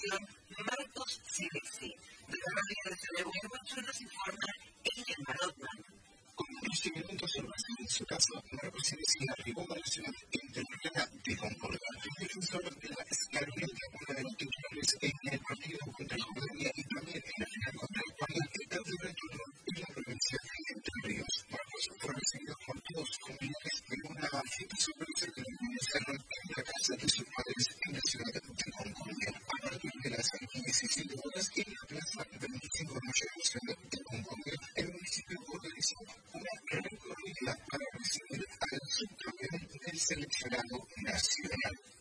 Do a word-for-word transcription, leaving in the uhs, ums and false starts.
información, Marcos Silesi. De la radio de Telemundo nos informa Elena Lotman. Con doce minutos en base en su casa, Marcos Silesi arribó a la ciudad entrerriana de Concordia. El defensor de la Escarmienta, una de los titulares en el partido contra Jordania y también en la final contra España, está de retorno en la provincia de Entre Ríos. Marcos fue recibido por todos sus familiares en una fiesta sorpresa que lo organizaron en la casa de sus padres en la ciudad de Concordia. A partir de las diecisiete horas, en la plaza veinticinco de mayo de la ciudad de Concordia, el municipio organizó una recorrida para recibir al subcampeón del seleccionado nacional.